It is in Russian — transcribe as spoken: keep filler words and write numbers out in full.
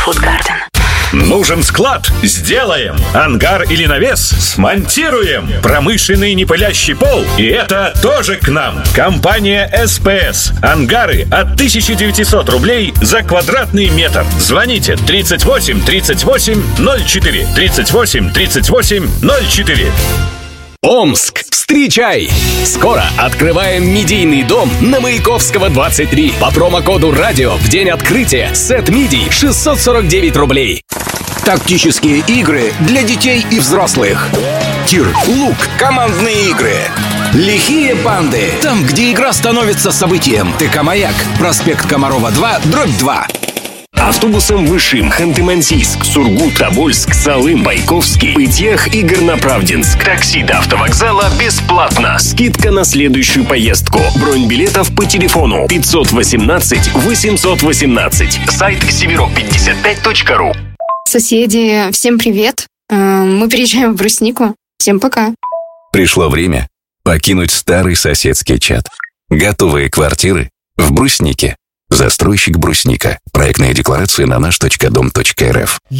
Фудгарден. Нужен склад? Сделаем. Ангар или навес? Смонтируем. Промышленный непылящий пол? И это тоже к нам. Компания эс пэ эс. Ангары от тысяча девятьсот рублей за квадратный метр. Звоните тридцать восемь тридцать восемь ноль четыре. тридцать восемь тридцать восемь ноль четыре. Омск, встречай! Скоро открываем медийный дом на Маяковского, двадцать три. По промокоду «Радио» в день открытия сет мидий шестьсот сорок девять рублей. Тактические игры для детей и взрослых. Тир, лук, командные игры. Лихие банды. Там, где игра становится событием. ТК-Маяк. Проспект Комарова, два, дробь два. Автобусом Вышим, Ханты-Мансийск, Сургут, Тобольск, Салым, Байковский, Пытьях и Горноправдинск. Такси до автовокзала бесплатно. Скидка на следующую поездку. Бронь билетов по телефону пятьсот восемнадцать восемьсот восемнадцать. Сайт северок пятьдесят пять точка ру. Соседи, всем привет. Мы переезжаем в Бруснику. Всем пока. Пришло время покинуть старый соседский чат. Готовые квартиры в Бруснике. Застройщик Брусника. Проектная декларация на наш точка дом точка эр эф.